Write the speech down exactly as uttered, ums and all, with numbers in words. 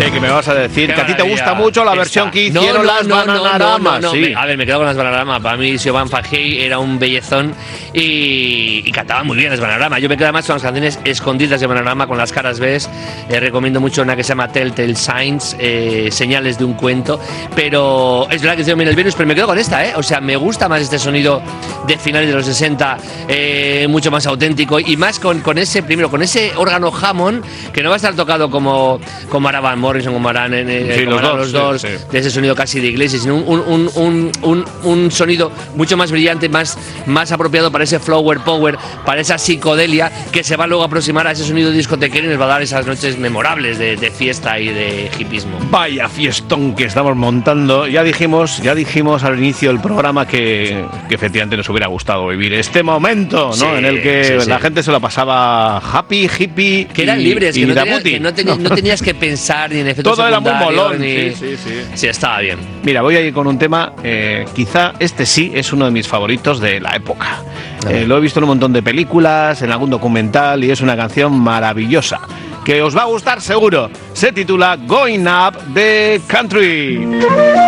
¿Qué, que me vas a decir? Qué que a ti te maravilla. gusta mucho la Esta. versión que No, hicieron no, las no, no, Bananaramas. no, no, Sí. no. A ver, me quedo con las Bananaramas. Para mí, Siobhan Fahey era un bellezón y, y cantaba muy bien las Bananaramas. Yo me quedo además con las canciones escondidas de Bananarama con las caras B. Eh, recomiendo mucho una que se llama Telltale Signs, eh, señales de un cuento. Pero es verdad que hicieron bien el virus, pero me quedo con esta, ¿eh? O sea, me gusta más este sonido de finales de los sesenta, eh, mucho más auténtico y más con, con ese, primero, con ese órgano Hammond, que no va a estar tocado como, como hará Van Morrison, como harán, eh, Sí, como los harán dos, los dos, sí, sí. de ese sonido casi de iglesia, sino un, un, un, un, un sonido mucho más brillante, más, más apropiado para ese flower power, para esa psicodelia que se va luego a aproximar a ese sonido discotequero y nos va a dar esas noches memorables de, de fiesta y de hipismo. Vaya fiestón que estamos montando. Ya dijimos, ya dijimos al inicio del programa que, que efectivamente nos hubiera gustado vivir este momento, ¿no? Sí, en el que sí, sí. la gente se lo pasaba happy, hippie, Que eran y, libres, y que, no, tenía- daputi. que no, tenía- no tenías que pensar ni en efectos Todo era muy secundarios, molón. ni... Sí, sí, sí. Sí, estaba bien. Mira, voy a ir con un tema, eh, quizá este sí es uno de mis favoritos de la época. Eh, lo he visto en un montón de películas, en algún documental y es una canción maravillosa que os va a gustar seguro. Se titula Going Up the Country.